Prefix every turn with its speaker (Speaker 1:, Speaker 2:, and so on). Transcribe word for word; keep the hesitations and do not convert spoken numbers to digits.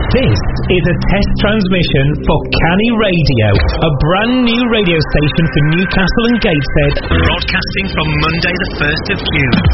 Speaker 1: This is a test transmission for Canny Radio, a brand new radio station for Newcastle and Gateshead, broadcasting from Monday the first of June.